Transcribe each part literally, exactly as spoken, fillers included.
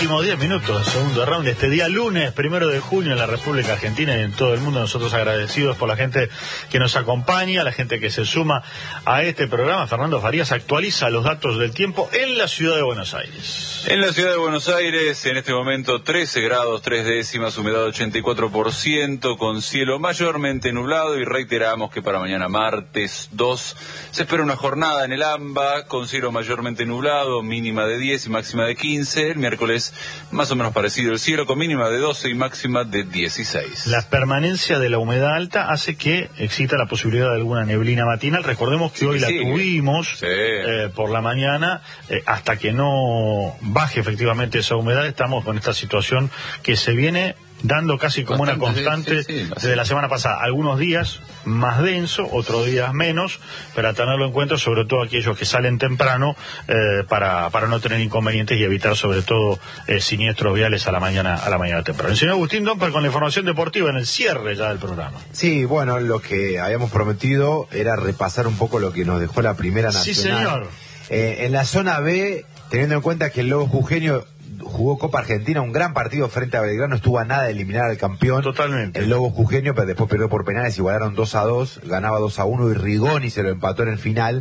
Últimos diez minutos del segundo round de este día lunes, primero de junio en la República Argentina y en todo el mundo. Nosotros agradecidos por la gente que nos acompaña, la gente que se suma a este programa. Fernando Farías actualiza los datos del tiempo en la ciudad de Buenos Aires. En la ciudad de Buenos Aires, en este momento trece grados, tres décimas, humedad ochenta y cuatro por ciento, con cielo mayormente nublado, y reiteramos que para mañana martes dos se espera una jornada en el AMBA con cielo mayormente nublado, mínima de diez y máxima de quince. El miércoles más o menos parecido el cielo, con mínima de doce y máxima de dieciséis. La permanencia de la humedad alta hace que exista la posibilidad de alguna neblina matinal. Recordemos que sí, hoy que la sigue. tuvimos sí. eh, por la mañana, eh, hasta que no baje efectivamente esa humedad, estamos con esta situación que se viene dando casi como Bastante, una constante sí, sí, desde la semana pasada. Algunos días más denso, otros días menos, para tenerlo en cuenta, sobre todo aquellos que salen temprano, eh, para, para no tener inconvenientes y evitar sobre todo eh, siniestros viales a la mañana a la mañana temprano. El señor Agustín Domper con la información deportiva en el cierre ya del programa. Sí, bueno, lo que habíamos prometido era repasar un poco lo que nos dejó la primera nacional. Sí, señor. Eh, en la zona B, teniendo en cuenta que el Lobo Jujeño jugó Copa Argentina, un gran partido frente a Belgrano, estuvo a nada de eliminar al campeón. Totalmente. El Lobo Jujeño, pero después perdió por penales, igualaron dos a dos, ganaba dos a uno y Rigoni se lo empató en el final.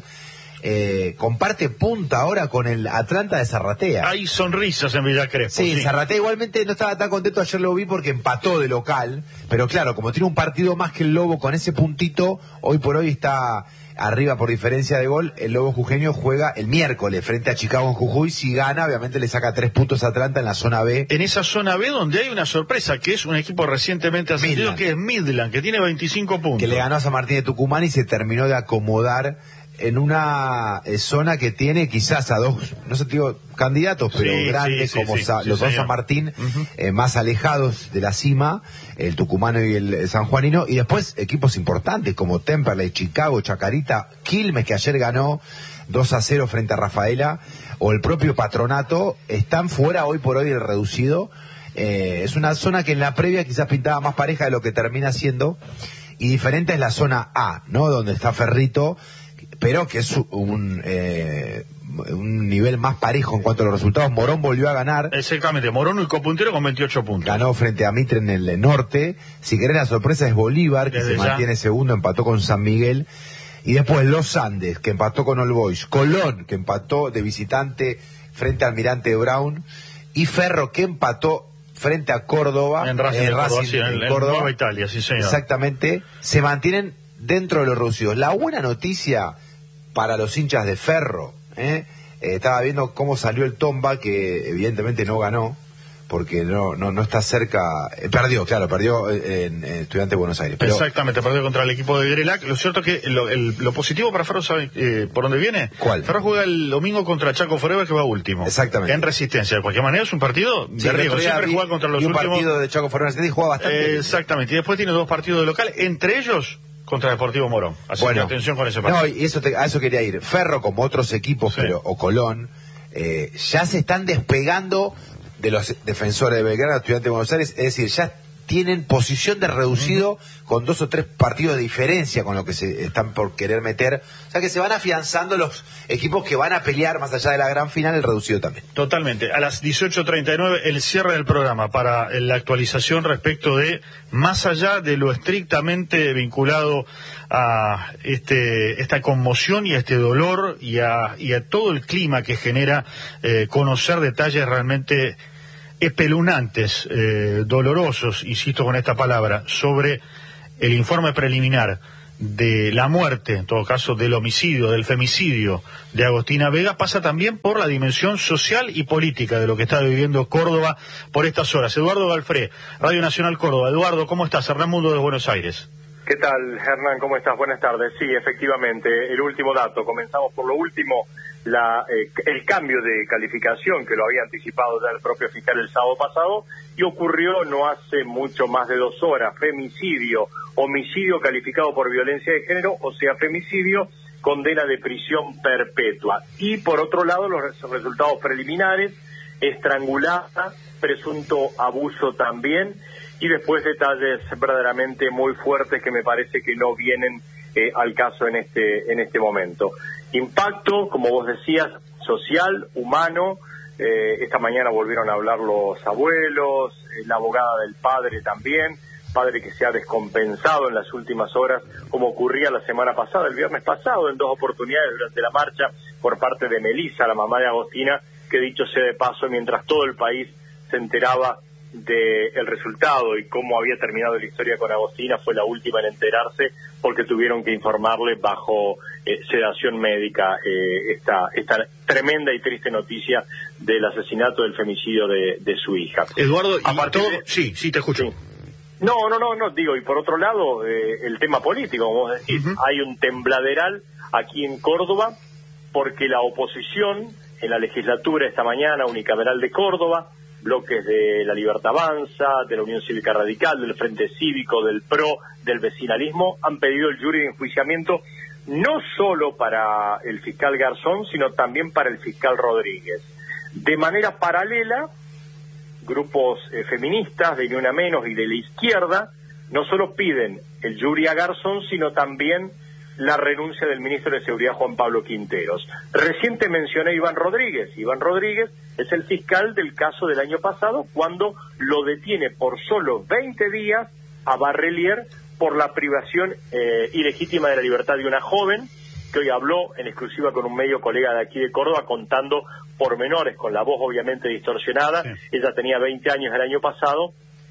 Eh, comparte punta ahora con el Atlanta de Zarratea. Hay sonrisas en Villa Crespo. Sí, sí, Zarratea igualmente no estaba tan contento, ayer lo vi porque empató de local, pero claro, como tiene un partido más que el Lobo con ese puntito, hoy por hoy está arriba por diferencia de gol. El Lobo Jujeño juega el miércoles frente a Chicago en Jujuy. Si gana, obviamente le saca tres puntos a Atlanta en la zona B. En esa zona B donde hay una sorpresa, que es un equipo recientemente ascendido, Midland, que es Midland, que tiene veinticinco puntos. Que le ganó a San Martín de Tucumán y se terminó de acomodar en una eh, zona que tiene quizás a dos, no sé, digo candidatos, pero sí, grandes sí, sí, como sí, Sa- sí, los sí, dos señor. San Martín, uh-huh. eh, más alejados de la cima, el tucumano y el, el sanjuanino, y después equipos importantes como Temperley, Chicago, Chacarita, Quilmes, que ayer ganó dos a cero frente a Rafaela, o el propio Patronato, están fuera hoy por hoy del reducido. Eh, es una zona que en la previa quizás pintaba más pareja de lo que termina siendo, y diferente es la zona A, ¿no? Donde está Ferrito, pero que es un eh, un nivel más parejo en cuanto a los resultados. Morón volvió a ganar. Exactamente, Morón y copuntero con veintiocho puntos. Ganó frente a Mitre en el norte. Si querés, la sorpresa es Bolívar, que Desde se ya. mantiene segundo, empató con San Miguel. Y después Los Andes, que empató con All Boys. Colón, que empató de visitante frente a Almirante Brown. Y Ferro, que empató frente a Córdoba. En Racing, en, Córdoba, Racing, sí, en, en en Córdoba. Nueva Italia, sí señor. Exactamente. Se mantienen dentro de los reducidos. La buena noticia para los hinchas de Ferro, ¿eh? Eh, estaba viendo cómo salió el Tomba, que evidentemente no ganó, porque no no no está cerca, eh, perdió, claro, perdió en, en Estudiantes de Buenos Aires. Pero... Exactamente, perdió contra el equipo de Grelac. Lo cierto es que lo, el, lo positivo para Ferro, ¿sabe eh, por dónde viene? ¿Cuál? Ferro juega el domingo contra Chaco Forever, que va último. Exactamente. En Resistencia. De cualquier manera es un partido de sí, riesgo. Siempre juega contra los y un últimos. Un partido de Chaco Forever y juega bastante. Eh, exactamente. Y después tiene dos partidos de local, entre ellos contra Deportivo Morón. Así bueno, que atención con ese partido. No, y eso te, a eso quería ir. Ferro, como otros equipos, sí. pero o Colón, eh, ya se están despegando de los defensores de Belgrano, Estudiantes de Buenos Aires, es decir, ya tienen posición de reducido uh-huh. con dos o tres partidos de diferencia con lo que se están por querer meter. O sea que se van afianzando los equipos que van a pelear más allá de la gran final, el reducido también. Totalmente. A las dieciocho treinta y nueve el cierre del programa para la actualización respecto de, más allá de lo estrictamente vinculado a este esta conmoción y a este dolor y a, y a todo el clima que genera eh, conocer detalles realmente espeluznantes, eh, dolorosos, insisto con esta palabra, sobre el informe preliminar de la muerte, en todo caso del homicidio, del femicidio de Agostina Vega, pasa también por la dimensión social y política de lo que está viviendo Córdoba por estas horas. Eduardo Galfré, Radio Nacional Córdoba. Eduardo, ¿cómo estás? Hernán Mundo de Buenos Aires. ¿Qué tal, Hernán? ¿Cómo estás? Buenas tardes. Sí, efectivamente, el último dato. Comenzamos por lo último. La, eh, el cambio de calificación que lo había anticipado ya el propio fiscal el sábado pasado y ocurrió no hace mucho más de dos horas. Femicidio, homicidio calificado por violencia de género, o sea, femicidio, condena de prisión perpetua. Y por otro lado, los resultados preliminares, estrangulada, presunto abuso también, y después detalles verdaderamente muy fuertes que me parece que no vienen eh, al caso en este en este momento. Impacto, como vos decías, social, humano, Eh, esta mañana volvieron a hablar los abuelos, eh, la abogada del padre también, padre que se ha descompensado en las últimas horas, como ocurría la semana pasada, el viernes pasado, en dos oportunidades durante la marcha, por parte de Melissa, la mamá de Agostina, que dicho sea de paso, mientras todo el país se enteraba del resultado y cómo había terminado la historia con Agostina, fue la última en enterarse, porque tuvieron que informarle bajo eh, sedación médica eh, esta, esta tremenda y triste noticia del asesinato, del femicidio de, de su hija. Eduardo, y Aparte todo... de... sí, sí, te escucho. Sí. No, no, no, no, digo, y por otro lado, eh, el tema político, como vos decís, uh-huh. Hay un tembladeral aquí en Córdoba, porque la oposición en la legislatura esta mañana, unicameral de Córdoba, bloques de la Libertad Avanza, de la Unión Cívica Radical, del Frente Cívico, del P R O, del vecinalismo, han pedido el jury de enjuiciamiento no solo para el fiscal Garzón, sino también para el fiscal Rodríguez. De manera paralela, grupos eh, feministas de Ni Una Menos y de la izquierda no solo piden el jury a Garzón, sino también la renuncia del ministro de Seguridad Juan Pablo Quinteros. Reciente mencioné a Iván Rodríguez. Iván Rodríguez es el fiscal del caso del año pasado, cuando lo detiene por solo veinte días a Barrelier por la privación eh, ilegítima de la libertad de una joven, que hoy habló en exclusiva con un medio colega de aquí de Córdoba, contando pormenores, con la voz obviamente distorsionada. Sí. Ella tenía veinte años el año pasado,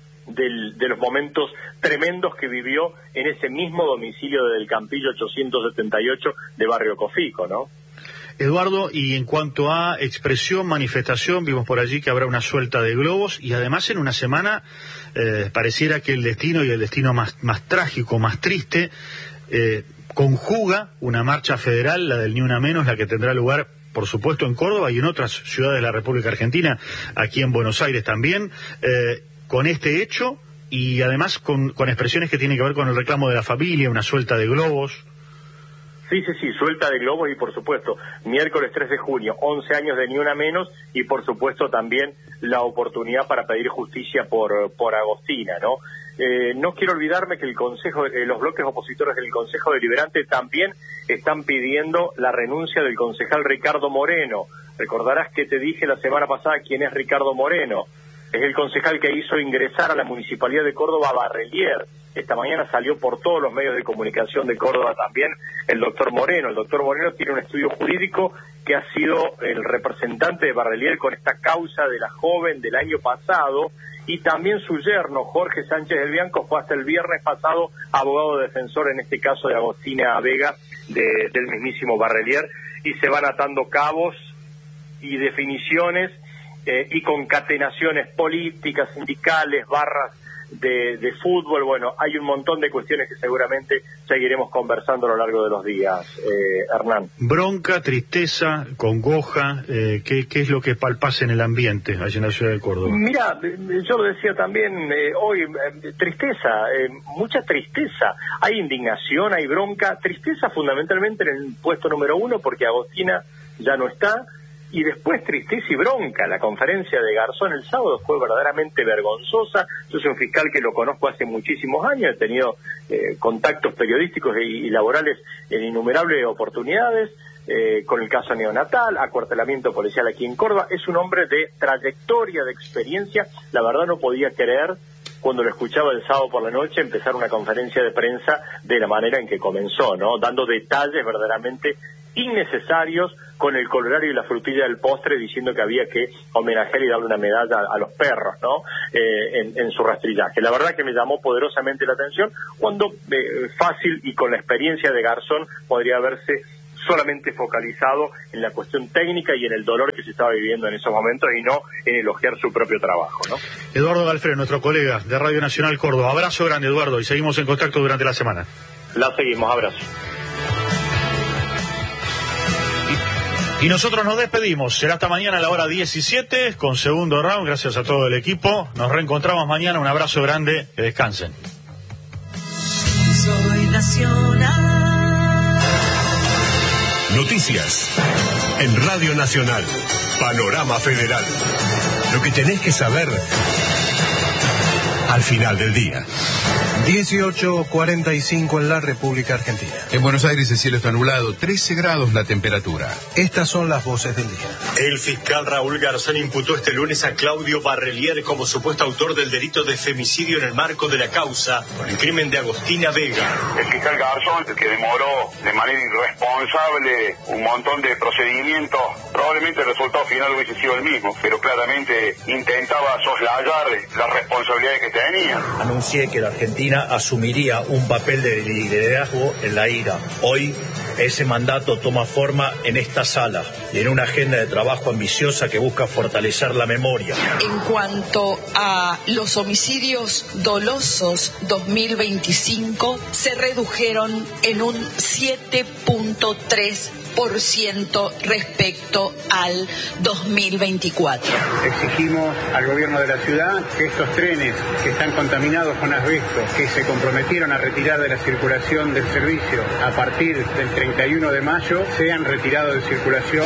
del, de los momentos tremendos que vivió en ese mismo domicilio del Campillo ochocientos setenta y ocho de Barrio Cofico, ¿no? Eduardo, y en cuanto a expresión, manifestación, vimos por allí que habrá una suelta de globos, y además en una semana eh, pareciera que el destino, y el destino más, más trágico, más triste, eh, conjuga una marcha federal, la del Ni Una Menos, la que tendrá lugar, por supuesto, en Córdoba y en otras ciudades de la República Argentina, aquí en Buenos Aires también, eh, con este hecho, y además con, con expresiones que tienen que ver con el reclamo de la familia, una suelta de globos. Sí, sí, sí, suelta de globos y, por supuesto, miércoles tres de junio, once años de Ni Una Menos, y, por supuesto, también la oportunidad para pedir justicia por, por Agostina, ¿no? Eh, no quiero olvidarme que el Consejo, eh, los bloques opositores del Consejo Deliberante también están pidiendo la renuncia del concejal Ricardo Moreno. Recordarás que te dije la semana pasada quién es Ricardo Moreno. Es el concejal que hizo ingresar a la Municipalidad de Córdoba a Barrelier. Esta mañana salió por todos los medios de comunicación de Córdoba también el doctor Moreno. El doctor Moreno tiene un estudio jurídico que ha sido el representante de Barrelier con esta causa de la joven del año pasado, y también su yerno, Jorge Sánchez del Bianco, fue hasta el viernes pasado abogado defensor en este caso de Agostina Vega, de, del mismísimo Barrelier, y se van atando cabos y definiciones eh, y concatenaciones políticas, sindicales, barras de, de fútbol. Bueno, hay un montón de cuestiones que seguramente seguiremos conversando a lo largo de los días, eh, Hernán. Bronca, tristeza, congoja, eh, ¿qué, ¿qué es lo que palpás en el ambiente allí en la ciudad de Córdoba? Mira, yo lo decía también eh, hoy, eh, tristeza, eh, mucha tristeza. Hay indignación, hay bronca, tristeza fundamentalmente en el puesto número uno, porque Agostina ya no está. Y después tristeza y bronca. La conferencia de Garzón el sábado fue verdaderamente vergonzosa. Yo soy un fiscal que lo conozco hace muchísimos años, he tenido eh, contactos periodísticos y, y laborales en innumerables oportunidades, eh, con el caso neonatal, acuartelamiento policial aquí en Córdoba. Es un hombre de trayectoria, de experiencia. La verdad no podía creer, cuando lo escuchaba el sábado por la noche, empezar una conferencia de prensa de la manera en que comenzó, ¿no? Dando detalles verdaderamente innecesarios, con el colorario y la frutilla del postre, diciendo que había que homenajear y darle una medalla a, a los perros, ¿no? Eh, en, en su rastrillaje. La verdad que me llamó poderosamente la atención, cuando eh, fácil y con la experiencia de Garzón podría haberse solamente focalizado en la cuestión técnica y en el dolor que se estaba viviendo en esos momentos, y no en elogiar su propio trabajo, ¿no? Eduardo Galfré, nuestro colega de Radio Nacional Córdoba. Abrazo grande, Eduardo, y seguimos en contacto durante la semana. La seguimos, abrazo. Y nosotros nos despedimos. Será hasta mañana a la hora diecisiete con segundo round. Gracias a todo el equipo. Nos reencontramos mañana. Un abrazo grande. Que descansen. Soy Nacional. Noticias en Radio Nacional. Panorama Federal. Lo que tenés que saber al final del día. dieciocho cuarenta y cinco en la República Argentina. En Buenos Aires el cielo está nublado, trece grados la temperatura. Estas son las voces del día. El fiscal Raúl Garzón imputó este lunes a Claudio Barrelier como supuesto autor del delito de femicidio en el marco de la causa por el crimen de Agostina Vega. El fiscal Garzón, que demoró de manera irresponsable un montón de procedimientos, probablemente el resultado final hubiese sido el mismo, pero claramente intentaba soslayar las responsabilidades que tenía. Anuncié que la Argentina asumiría un papel de liderazgo en la ira. Hoy ese mandato toma forma en esta sala y en una agenda de trabajo ambiciosa que busca fortalecer la memoria. En cuanto a los homicidios dolosos dos mil veinticinco, se redujeron en un siete punto tres por ciento respecto al dos mil veinticuatro. Exigimos al gobierno de la ciudad que estos trenes que están contaminados con asbesto, que se comprometieron a retirar de la circulación del servicio a partir del treinta y uno de mayo, sean retirados de circulación.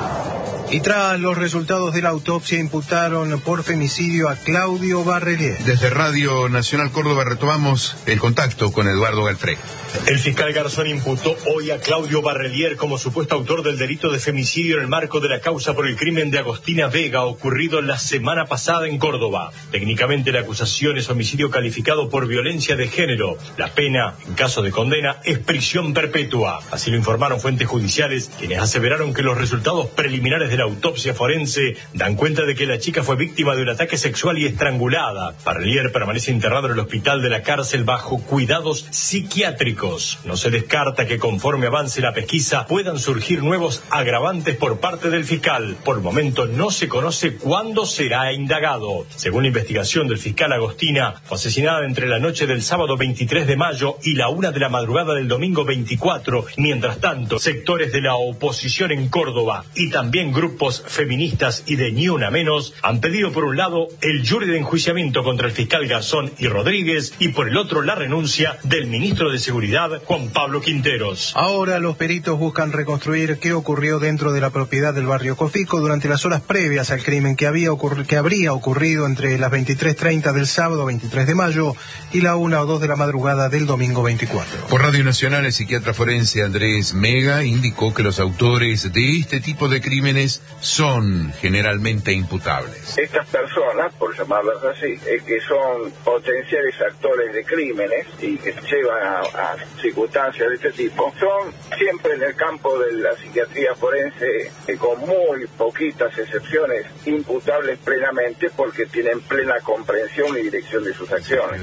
Y tras los resultados de la autopsia imputaron por femicidio a Claudio Barrelier. Desde Radio Nacional Córdoba retomamos el contacto con Eduardo Galfré. El fiscal Garzón imputó hoy a Claudio Barrelier como supuesto autor del delito de femicidio en el marco de la causa por el crimen de Agostina Vega ocurrido la semana pasada en Córdoba. Técnicamente la acusación es homicidio calificado por violencia de género. La pena, en caso de condena, es prisión perpetua. Así lo informaron fuentes judiciales, quienes aseveraron que los resultados preliminares de la autopsia forense dan cuenta de que la chica fue víctima de un ataque sexual y estrangulada. Barrelier permanece internado en el hospital de la cárcel bajo cuidados psiquiátricos. No se descarta que conforme avance la pesquisa puedan surgir nuevos agravantes por parte del fiscal. Por el momento no se conoce cuándo será indagado. Según la investigación del fiscal, Agostina fue asesinada entre la noche del sábado veintitrés de mayo y la una de la madrugada del domingo veinticuatro. Mientras tanto, sectores de la oposición en Córdoba y también grupos feministas y de Ni Una Menos han pedido por un lado el jury de enjuiciamiento contra el fiscal Garzón y Rodríguez y por el otro la renuncia del ministro de Seguridad, Juan Pablo Quinteros. Ahora los peritos buscan reconstruir qué ocurrió dentro de la propiedad del barrio Cofico durante las horas previas al crimen que había ocurri- que habría ocurrido entre las veintitrés treinta del sábado veintitrés de mayo y la una o dos de la madrugada del domingo veinticuatro. Por Radio Nacional, el psiquiatra forense Andrés Mega indicó que los autores de este tipo de crímenes son generalmente imputables. Estas personas, por llamarlas así, eh, que son potenciales actores de crímenes y que llevan a, a circunstancias de este tipo, son siempre en el campo de la psiquiatría forense, eh, con muy poquitas excepciones, imputables plenamente porque tienen plena comprensión y dirección de sus acciones.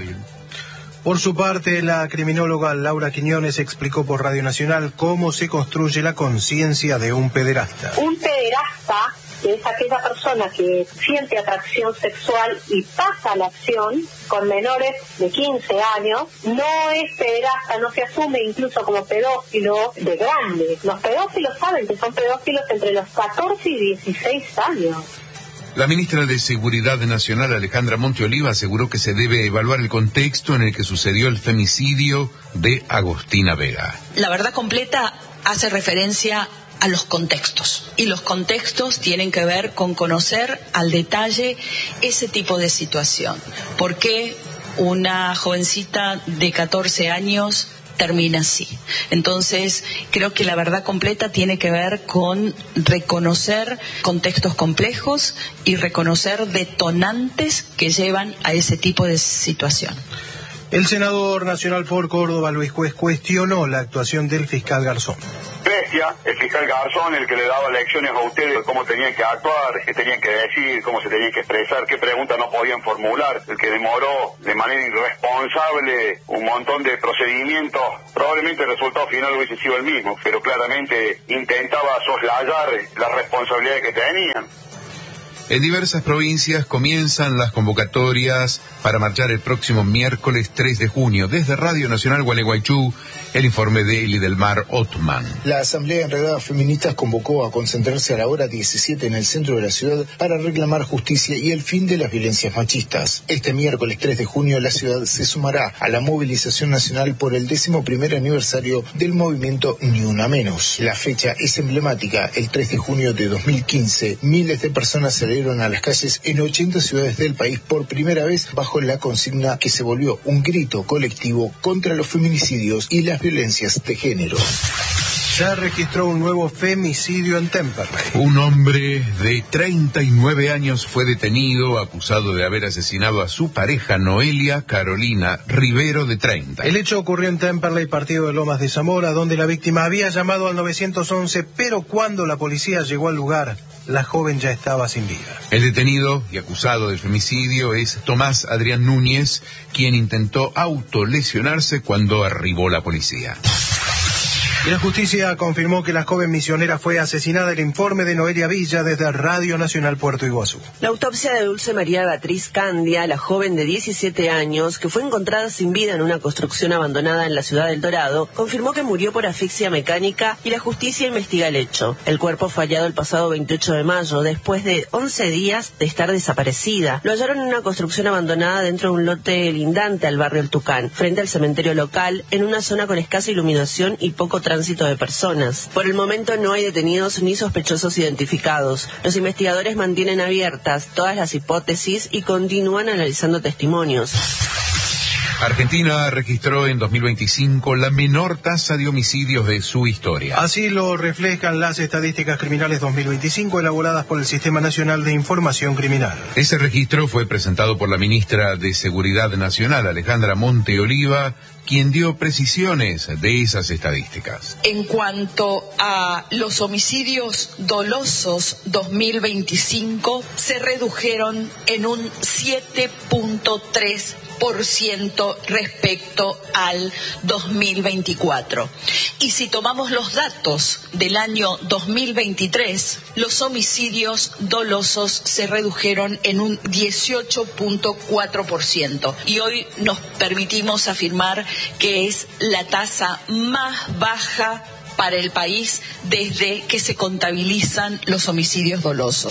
Por su parte, la criminóloga Laura Quiñones explicó por Radio Nacional cómo se construye la conciencia de un pederasta. Un pederasta es aquella persona que siente atracción sexual y pasa a la acción con menores de quince años, no es pederasta, no se asume incluso como pedófilo de grande. Los pedófilos saben que son pedófilos entre los catorce y dieciséis años. La ministra de Seguridad Nacional, Alejandra Monteoliva, aseguró que se debe evaluar el contexto en el que sucedió el femicidio de Agostina Vega. La verdad completa hace referencia a los contextos, y los contextos tienen que ver con conocer al detalle ese tipo de situación. ¿Por qué una jovencita de catorce años termina así? Entonces, creo que la verdad completa tiene que ver con reconocer contextos complejos y reconocer detonantes que llevan a ese tipo de situación. El senador nacional por Córdoba, Luis Juez, cuestionó la actuación del fiscal Garzón. Bestia, el fiscal Garzón, el que le daba lecciones a ustedes de cómo tenían que actuar, qué tenían que decir, cómo se tenían que expresar, qué preguntas no podían formular, el que demoró de manera irresponsable un montón de procedimientos, probablemente el resultado final hubiese sido el mismo, pero claramente intentaba soslayar las responsabilidades que tenían. En diversas provincias comienzan las convocatorias para marchar el próximo miércoles tres de junio. Desde Radio Nacional Gualeguaychú, el informe de Eli del Mar Otman. La Asamblea Enredada Feministas convocó a concentrarse a la hora diecisiete en el centro de la ciudad para reclamar justicia y el fin de las violencias machistas. Este miércoles tres de junio la ciudad se sumará a la movilización nacional por el décimo primer aniversario del movimiento Ni Una Menos. La fecha es emblemática. El tres de junio de dos mil quince, miles de personas se salieron a las calles en ochenta ciudades del país por primera vez bajo la consigna que se volvió un grito colectivo contra los feminicidios y las violencias de género. Se registró un nuevo femicidio en Temperley. Un hombre de treinta y nueve años fue detenido acusado de haber asesinado a su pareja Noelia Carolina Rivero, de treinta. El hecho ocurrió en Temperley, partido de Lomas de Zamora, donde la víctima había llamado al nueve once, pero cuando la policía llegó al lugar, la joven ya estaba sin vida. El detenido y acusado del femicidio es Tomás Adrián Núñez, quien intentó autolesionarse cuando arribó la policía. Y la justicia confirmó que la joven misionera fue asesinada. El informe de Noelia Villa desde Radio Nacional Puerto Iguazú. La autopsia de Dulce María Beatriz Candia, la joven de diecisiete años, que fue encontrada sin vida en una construcción abandonada en la ciudad del Dorado, confirmó que murió por asfixia mecánica y la justicia investiga el hecho. El cuerpo fue hallado el pasado veintiocho de mayo, después de once días de estar desaparecida. Lo hallaron en una construcción abandonada dentro de un lote lindante al barrio El Tucán, frente al cementerio local, en una zona con escasa iluminación y poco tránsito de personas. Por el momento no hay detenidos ni sospechosos identificados. Los investigadores mantienen abiertas todas las hipótesis y continúan analizando testimonios. Argentina registró en dos mil veinticinco la menor tasa de homicidios de su historia. Así lo reflejan las estadísticas criminales dos mil veinticinco elaboradas por el Sistema Nacional de Información Criminal. Ese registro fue presentado por la ministra de Seguridad Nacional, Alejandra Monteoliva, quien dio precisiones de esas estadísticas. En cuanto a los homicidios dolosos dos mil veinticinco, se redujeron en un siete punto tres por ciento respecto al dos mil veinticuatro. Y si tomamos los datos del año dos mil veintitrés, los homicidios dolosos se redujeron en un dieciocho punto cuatro por ciento. Y hoy nos permitimos afirmar que es la tasa más baja para el país desde que se contabilizan los homicidios dolosos.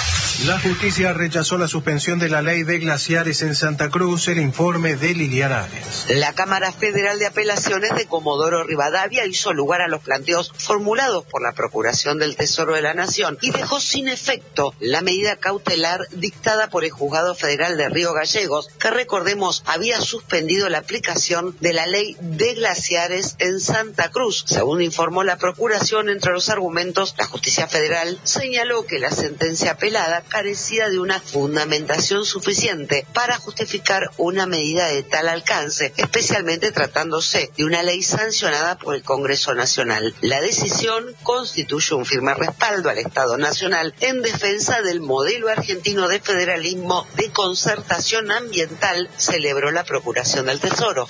La justicia rechazó la suspensión de la ley de glaciares en Santa Cruz. El informe de Liliana Arias. La Cámara Federal de Apelaciones de Comodoro Rivadavia hizo lugar a los planteos formulados por la Procuración del Tesoro de la Nación y dejó sin efecto la medida cautelar dictada por el Juzgado Federal de Río Gallegos, que recordemos había suspendido la aplicación de la ley de glaciares en Santa Cruz. Según informó la Procuración, entre los argumentos, la Justicia Federal señaló que la sentencia apelada carecía de una fundamentación suficiente para justificar una medida de tal alcance, especialmente tratándose de una ley sancionada por el Congreso Nacional. La decisión constituye un firme respaldo al Estado Nacional en defensa del modelo argentino de federalismo de concertación ambiental, celebró la Procuración del Tesoro.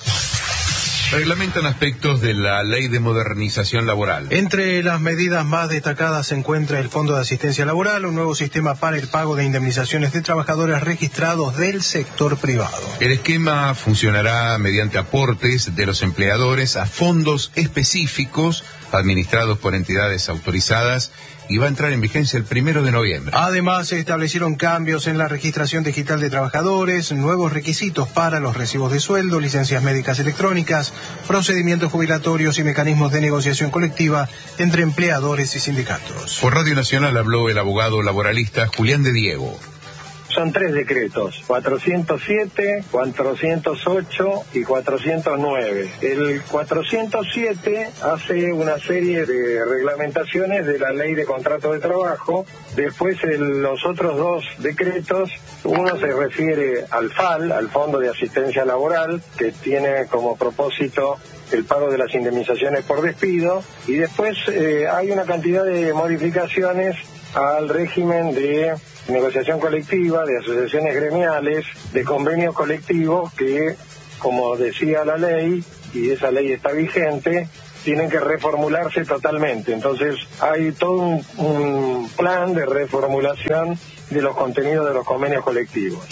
Reglamentan aspectos de la Ley de Modernización Laboral. Entre las medidas más destacadas se encuentra el Fondo de Asistencia Laboral, un nuevo sistema para el pago de indemnizaciones de trabajadores registrados del sector privado. El esquema funcionará mediante aportes de los empleadores a fondos específicos administrados por entidades autorizadas y va a entrar en vigencia el primero de noviembre. Además, se establecieron cambios en la registración digital de trabajadores, nuevos requisitos para los recibos de sueldo, licencias médicas electrónicas, procedimientos jubilatorios y mecanismos de negociación colectiva entre empleadores y sindicatos. Por Radio Nacional habló el abogado laboralista Julián de Diego. Son tres decretos, cuatrocientos siete, cuatrocientos ocho y cuatrocientos nueve. El cuatrocientos siete hace una serie de reglamentaciones de la ley de contrato de trabajo. Después el, los otros dos decretos, uno se refiere al F A L, al Fondo de Asistencia Laboral, que tiene como propósito el pago de las indemnizaciones por despido, y después eh, hay una cantidad de modificaciones al régimen de negociación colectiva, de asociaciones gremiales, de convenios colectivos que, como decía la ley, y esa ley está vigente, tienen que reformularse totalmente. Entonces hay todo un, un plan de reformulación de los contenidos de los convenios colectivos.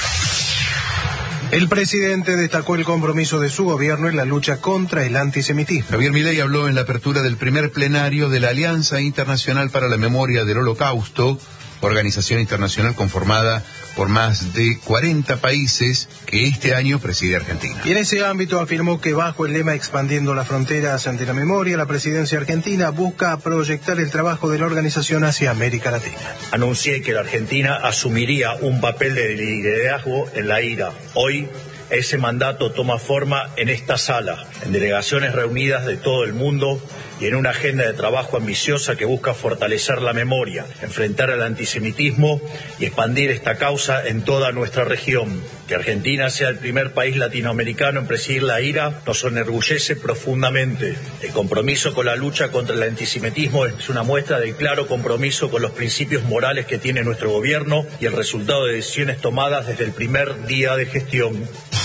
El presidente destacó el compromiso de su gobierno en la lucha contra el antisemitismo. Javier Milei habló en la apertura del primer plenario de la Alianza Internacional para la Memoria del Holocausto, organización internacional conformada por más de cuarenta países que este año preside Argentina. Y en ese ámbito afirmó que bajo el lema Expandiendo las fronteras ante la memoria, la presidencia argentina busca proyectar el trabajo de la organización hacia América Latina. Anuncié que la Argentina asumiría un papel de liderazgo en la ira. Hoy ese mandato toma forma en esta sala, en delegaciones reunidas de todo el mundo y en una agenda de trabajo ambiciosa que busca fortalecer la memoria, enfrentar al antisemitismo y expandir esta causa en toda nuestra región. Que Argentina sea el primer país latinoamericano en presidir la ira nos enorgullece profundamente. El compromiso con la lucha contra el antisemitismo es una muestra del claro compromiso con los principios morales que tiene nuestro gobierno y el resultado de decisiones tomadas desde el primer día de gestión.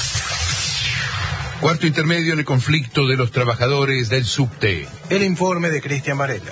Cuarto intermedio en el conflicto de los trabajadores del subte. El informe de Cristian Varela.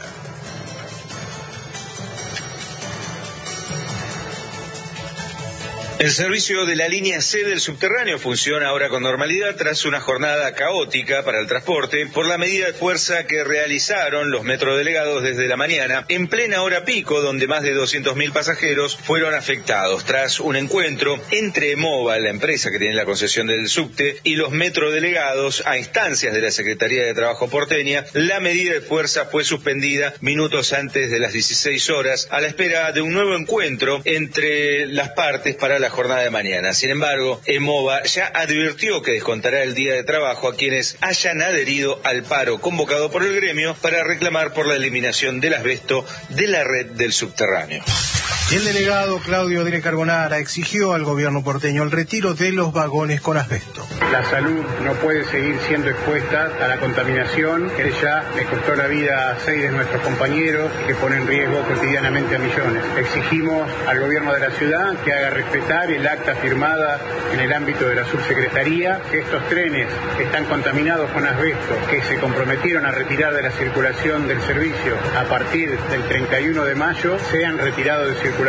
El servicio de la línea C del subterráneo funciona ahora con normalidad tras una jornada caótica para el transporte por la medida de fuerza que realizaron los metrodelegados desde la mañana en plena hora pico, donde más de doscientos mil pasajeros fueron afectados tras un encuentro entre EMOVA, la empresa que tiene la concesión del subte, y los metrodelegados a instancias de la Secretaría de Trabajo porteña. La medida de fuerza fue suspendida minutos antes de las dieciséis horas a la espera de un nuevo encuentro entre las partes para la jornada de mañana. Sin embargo, EMOVA ya advirtió que descontará el día de trabajo a quienes hayan adherido al paro convocado por el gremio para reclamar por la eliminación del asbesto de la red del subterráneo. El delegado Claudio Dire Carbonara exigió al gobierno porteño el retiro de los vagones con asbesto. La salud no puede seguir siendo expuesta a la contaminación que ya le costó la vida a seis de nuestros compañeros y que pone en riesgo cotidianamente a millones. Exigimos al gobierno de la ciudad que haga respetar el acta firmada en el ámbito de la subsecretaría, que estos trenes que están contaminados con asbesto, que se comprometieron a retirar de la circulación del servicio a partir del treinta y uno de mayo, sean retirados de circulación.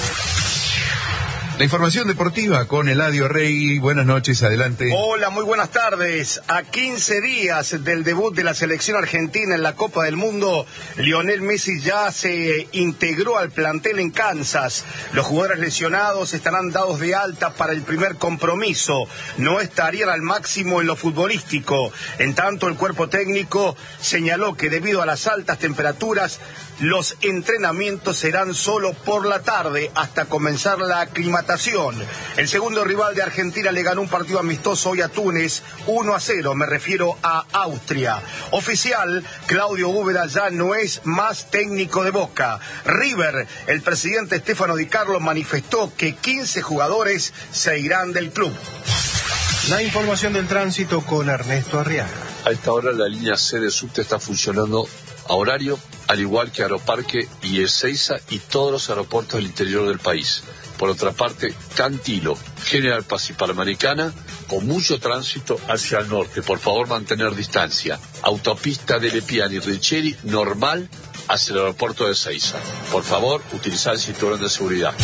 La información deportiva con Eladio Rey. Buenas noches, adelante. Hola, muy buenas tardes. A quince días del debut de la selección argentina en la Copa del Mundo, Lionel Messi ya se integró al plantel en Kansas. Los jugadores lesionados estarán dados de alta para el primer compromiso. No estarían al máximo en lo futbolístico. En tanto, el cuerpo técnico señaló que debido a las altas temperaturas, los entrenamientos serán solo por la tarde hasta comenzar la aclimatación. El segundo rival de Argentina le ganó un partido amistoso hoy a Túnez, uno a cero, me refiero a Austria. Oficial, Claudio Úbeda ya no es más técnico de Boca. River, el presidente Stefano Di Carlo manifestó que quince jugadores se irán del club. La información del tránsito con Ernesto Arriaga. A esta hora la línea C de subte está funcionando a horario, al igual que Aeroparque y Ezeiza y todos los aeropuertos del interior del país. Por otra parte, Cantilo, General Paz y Panamericana, con mucho tránsito hacia el norte. Por favor, mantener distancia. Autopista de Lepiani y Richeri, normal, hacia el aeropuerto de Ezeiza. Por favor, utilizar el cinturón de seguridad.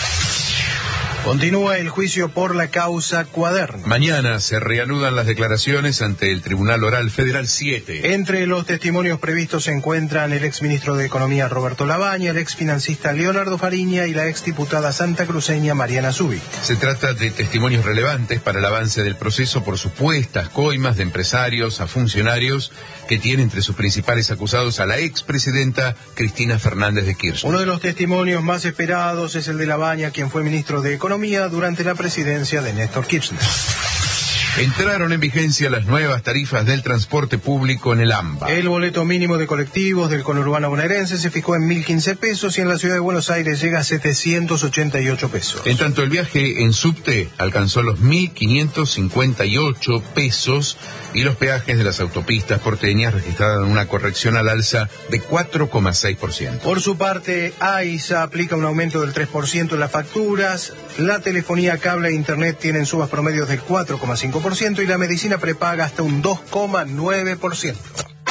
Continúa el juicio por la causa Cuaderno. Mañana se reanudan las declaraciones ante el Tribunal Oral Federal siete. Entre los testimonios previstos se encuentran el exministro de Economía Roberto Labaña, el exfinancista Leonardo Fariña y la exdiputada santacruceña Mariana Zubi. Se trata de testimonios relevantes para el avance del proceso por supuestas coimas de empresarios a funcionarios que tiene entre sus principales acusados a la expresidenta Cristina Fernández de Kirchner. Uno de los testimonios más esperados es el de Labaña, quien fue ministro de Economía durante la presidencia de Néstor Kirchner. Entraron en vigencia las nuevas tarifas del transporte público en el AMBA. El boleto mínimo de colectivos del conurbano bonaerense se fijó en mil quince pesos y en la ciudad de Buenos Aires llega a setecientos ochenta y ocho pesos. En tanto, el viaje en subte alcanzó los mil quinientos cincuenta y ocho pesos y los peajes de las autopistas porteñas registraron una corrección al alza de cuatro coma seis por ciento. Por su parte, AISA aplica un aumento del tres por ciento en las facturas, la telefonía, cable e internet tienen subas promedios del cuatro coma cinco por ciento y la medicina prepaga hasta un dos coma nueve por ciento.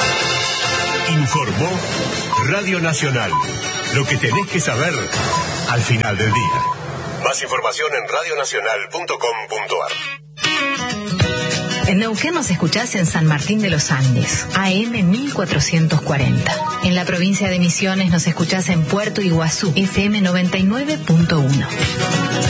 Informó Radio Nacional. Lo que tenés que saber al final del día. Más información en radionacional punto com punto ar. En Neuquén nos escuchás en San Martín de los Andes, A M mil cuatrocientos cuarenta. En la provincia de Misiones nos escuchás en Puerto Iguazú, F M noventa y nueve punto uno.